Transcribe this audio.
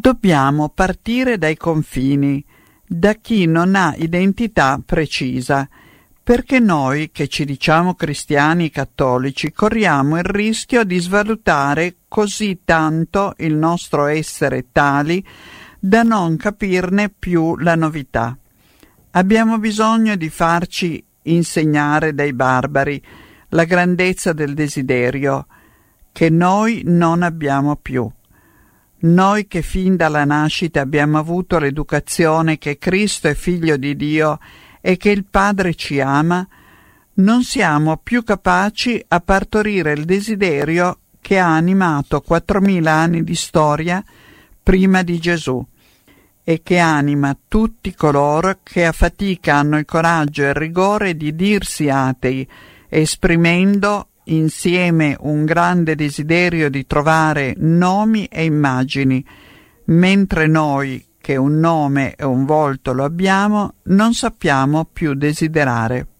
Dobbiamo partire dai confini, da chi non ha identità precisa, perché noi, che ci diciamo cristiani cattolici, corriamo il rischio di svalutare così tanto il nostro essere tali da non capirne più la novità. Abbiamo bisogno di farci insegnare dai barbari la grandezza del desiderio che noi non abbiamo più. Noi che fin dalla nascita abbiamo avuto l'educazione che Cristo è figlio di Dio e che il Padre ci ama, non siamo più capaci a partorire il desiderio che ha animato 4000 anni di storia prima di Gesù e che anima tutti coloro che a fatica hanno il coraggio e il rigore di dirsi atei, esprimendo insieme un grande desiderio di trovare nomi e immagini, mentre noi, che un nome e un volto lo abbiamo, non sappiamo più desiderare.